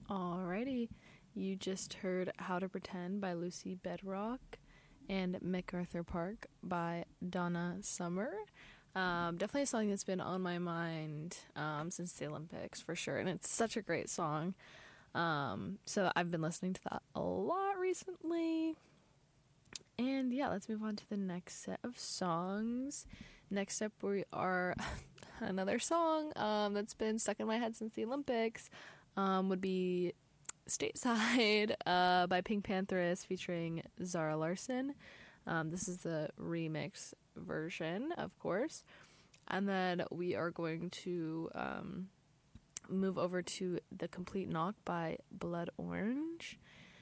Alrighty, you just heard How to Pretend by Lucy Bedrock and MacArthur Park by Donna Summer. Definitely a song that's been on my mind since the Olympics for sure, and it's such a great song. So I've been listening to that a lot recently. And yeah, let's move on to the next set of songs. Next up, we are another song that's been stuck in my head since the Olympics. Would be Stateside by Pink Pantheress featuring Zara Larsson. This is the remix version, of course. And then we are going to move over to The Complete Knock by Blood Orange.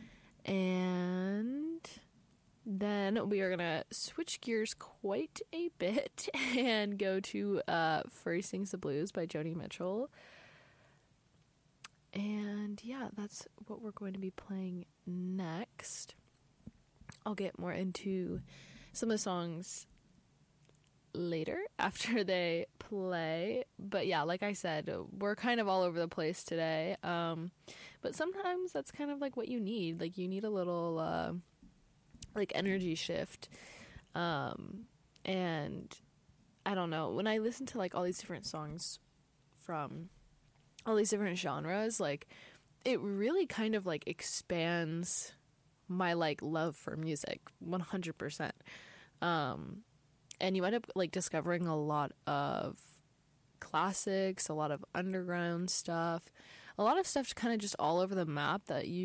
And then we are going to switch gears quite a bit and go to Furry Sings the Blues by Joni Mitchell. And yeah, that's what we're going to be playing next. I'll get more into some of the songs later after they play. But yeah, like I said, we're kind of all over the place today. But sometimes that's kind of like what you need. Like you need a little like energy shift. And I don't know, when I listen to like all these different songs from all these different genres, like it really kind of like expands my like love for music 100%. And you end up like discovering a lot of classics, a lot of underground stuff, a lot of stuff kind of just all over the map that you